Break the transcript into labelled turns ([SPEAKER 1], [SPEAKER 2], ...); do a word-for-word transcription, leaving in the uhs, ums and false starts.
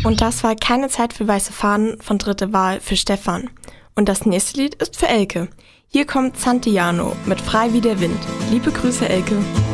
[SPEAKER 1] Und das war Keine Zeit für weiße Fahnen von Dritte Wahl für Stefan. Und das nächste Lied ist für Elke. Hier kommt Santillano mit Frei wie der Wind. Liebe Grüße, Elke.